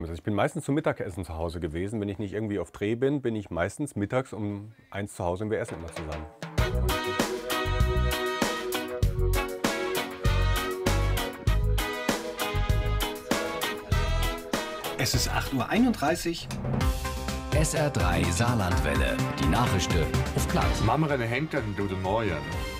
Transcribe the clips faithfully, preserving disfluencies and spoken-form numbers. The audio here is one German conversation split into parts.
Also ich bin meistens zum Mittagessen zu Hause gewesen. Wenn ich nicht irgendwie auf Dreh bin, bin ich meistens mittags um eins zu Hause und wir essen immer zusammen. Es ist acht Uhr einunddreißig. S R drei Saarlandwelle. Die Nachrichten auf Platz. Mamrene Henken do den Morgen.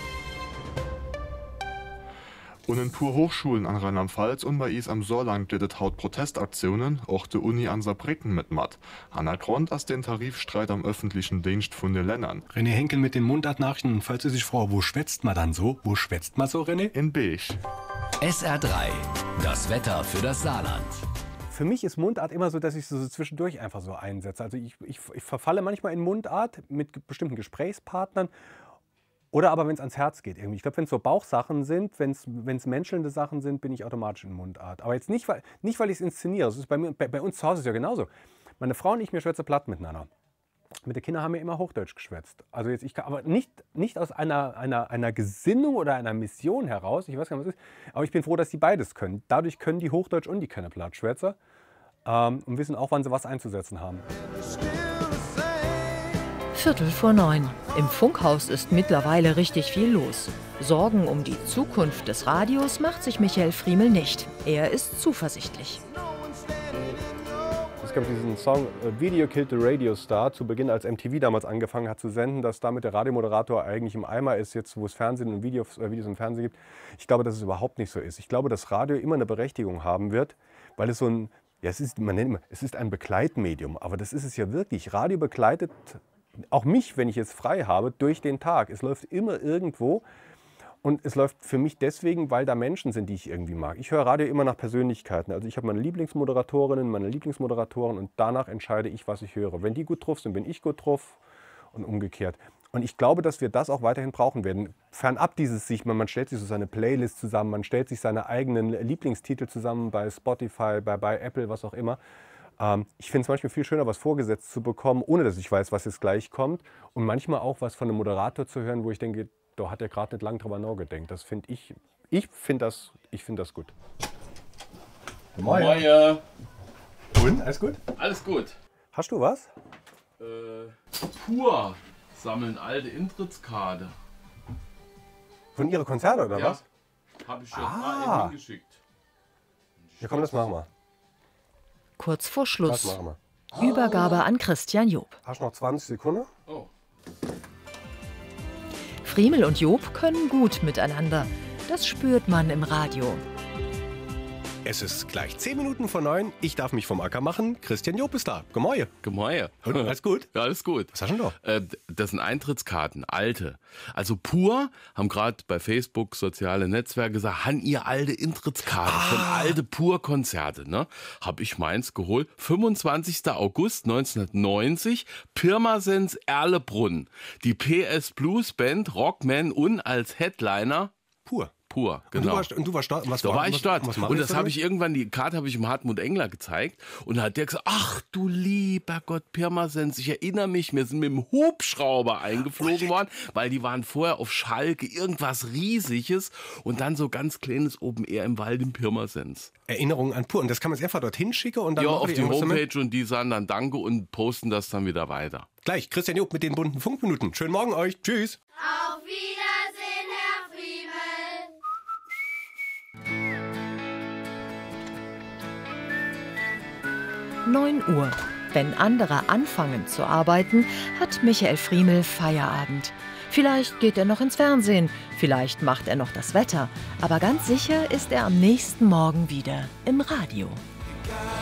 Und in pur Hochschulen an Rheinland-Pfalz und bei is am Saarland gibt haut Protestaktionen, auch die Uni an Saarbrücken mitmacht. An der Grund aus den Tarifstreit am öffentlichen Dienst von den Ländern. René Henkel mit den Mundartnachrichten. Falls Sie sich fragen, wo schwätzt man dann so? Wo schwätzt man so, René? In Beig. S R drei. Das Wetter für das Saarland. Für mich ist Mundart immer so, dass ich so zwischendurch einfach so einsetze. Also ich, ich, ich verfalle manchmal in Mundart mit bestimmten Gesprächspartnern. Oder aber wenn es ans Herz geht irgendwie. Ich glaube, wenn es so Bauchsachen sind, wenn es menschelnde Sachen sind, bin ich automatisch in Mundart. Aber jetzt nicht, weil, nicht, weil ich es inszeniere. Das ist bei, mir, bei, bei uns zu Hause ist ja genauso. Meine Frau und ich, wir schwätzen platt miteinander. Mit den Kindern haben wir immer Hochdeutsch geschwätzt. Also jetzt, ich kann, aber nicht, nicht aus einer, einer, einer Gesinnung oder einer Mission heraus. Ich weiß gar nicht, was es ist. Aber ich bin froh, dass die beides können. Dadurch können die Hochdeutsch und die können Plattschwätzer. Ähm, und wissen auch, wann sie was einzusetzen haben. Viertel vor neun. Im Funkhaus ist mittlerweile richtig viel los. Sorgen um die Zukunft des Radios macht sich Michael Friemel nicht. Er ist zuversichtlich. Es gab diesen Song Video Killed the Radio Star zu Beginn, als M T V damals angefangen hat zu senden, dass damit der Radiomoderator eigentlich im Eimer ist, jetzt wo es Fernsehen und Videos, äh, Videos im Fernsehen gibt. Ich glaube, dass es überhaupt nicht so ist. Ich glaube, dass Radio immer eine Berechtigung haben wird, weil es so ein, ja, es ist, man nennt immer, es ist ein Begleitmedium, aber das ist es ja wirklich. Radio begleitet auch mich, wenn ich es frei habe, durch den Tag. Es läuft immer irgendwo und es läuft für mich deswegen, weil da Menschen sind, die ich irgendwie mag. Ich höre Radio immer nach Persönlichkeiten. Also ich habe meine Lieblingsmoderatorinnen, meine Lieblingsmoderatoren und danach entscheide ich, was ich höre. Wenn die gut drauf sind, bin ich gut drauf und umgekehrt. Und ich glaube, dass wir das auch weiterhin brauchen werden. Fernab dieses sich, man, man stellt sich so seine Playlist zusammen, man stellt sich seine eigenen Lieblingstitel zusammen bei Spotify, bei, bei Apple, was auch immer. Ähm, ich finde es manchmal viel schöner, was vorgesetzt zu bekommen, ohne dass ich weiß, was jetzt gleich kommt. Und manchmal auch was von einem Moderator zu hören, wo ich denke, da hat er gerade nicht lange drüber nachgedacht. Das finde ich, ich finde das, ich find das gut. Moin. Und, alles gut? Alles gut. Hast du was? Äh, Pur sammeln alte Intrittskarte. Von Ihre Konzerte oder Ja. was? Habe ich schon Ah. mal eben geschickt. Ja komm, das machen wir. Kurz vor Das Schluss. machen wir. Übergabe an Christian Job. Hast du noch zwanzig Sekunden? Oh. Friemel und Job können gut miteinander. Das spürt man im Radio. Es ist gleich zehn Minuten vor neun. Ich darf mich vom Acker machen. Christian Job ist da. Gemäue. Gemäue. Und alles gut? Ja, alles gut. Was hast du denn da? Äh, das sind Eintrittskarten, alte. Also Pur haben gerade bei Facebook soziale Netzwerke gesagt, han ihr alte Eintrittskarten Ah. von alte Pur-Konzerte. Ne? Hab ich meins geholt. fünfundzwanzigster August neunzehnhundertneunzig, Pirmasens Erlebrunn. Die P S Blues Band Rockman und als Headliner Pur. Pur, Und du genau. warst, und du warst dort. Was Da war ich was, dort. Was, was Und das habe ich irgendwann, die Karte habe ich dem Hartmut Engler gezeigt. Und da hat der gesagt, ach du lieber Gott, Pirmasens, ich erinnere mich, wir sind mit dem Hubschrauber eingeflogen worden, weil die waren vorher auf Schalke, irgendwas Riesiges und dann so ganz kleines Open Air im Wald in Pirmasens. Erinnerungen an Pur. Und das kann man jetzt einfach dorthin schicken und dann Ja, machen auf die irgendwas damit? Homepage und die sagen dann Danke und posten das dann wieder weiter. Gleich, Christian Job mit den bunten Funkminuten. Schönen Morgen euch. Tschüss. Auf Wiedersehen, Herr Friemel. neun Uhr. Wenn andere anfangen zu arbeiten, hat Michael Friemel Feierabend. Vielleicht geht er noch ins Fernsehen, vielleicht macht er noch das Wetter, aber ganz sicher ist er am nächsten Morgen wieder im Radio.